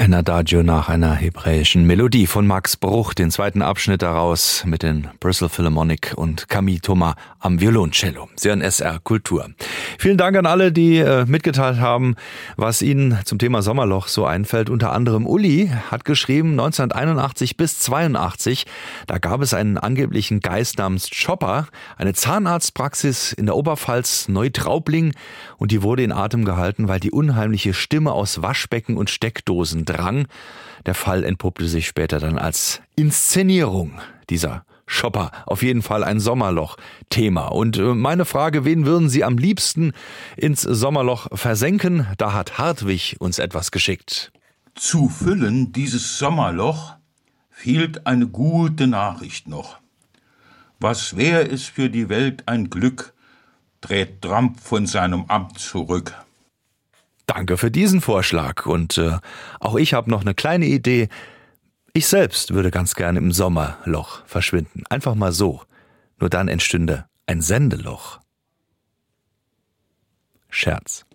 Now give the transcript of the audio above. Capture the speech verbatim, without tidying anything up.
Ein Adagio nach einer hebräischen Melodie von Max Bruch, den zweiten Abschnitt daraus mit den Bristol Philharmonic und Camille Thomas am Violoncello. Sie hören S R Kultur. Vielen Dank an alle, die äh, mitgeteilt haben, was ihnen zum Thema Sommerloch so einfällt. Unter anderem Uli hat geschrieben, neunzehnhunderteinundachtzig bis zweiundachtzig, da gab es einen angeblichen Geist namens Chopper, eine Zahnarztpraxis in der Oberpfalz Neutraubling, und die wurde in Atem gehalten, weil die unheimliche Stimme aus Waschbecken und Steckdosen drang. Der Fall entpuppte sich später dann als Inszenierung dieser Chopper. Auf jeden Fall ein Sommerloch-Thema. Und meine Frage, wen würden Sie am liebsten ins Sommerloch versenken? Da hat Hartwig uns etwas geschickt. Zu füllen dieses Sommerloch fehlt eine gute Nachricht noch. Was wär es für die Welt ein Glück, trägt Trump von seinem Amt zurück. Danke für diesen Vorschlag. Und äh, auch ich habe noch eine kleine Idee. Ich selbst würde ganz gerne im Sommerloch verschwinden. Einfach mal so. Nur dann entstünde ein Sendeloch. Scherz.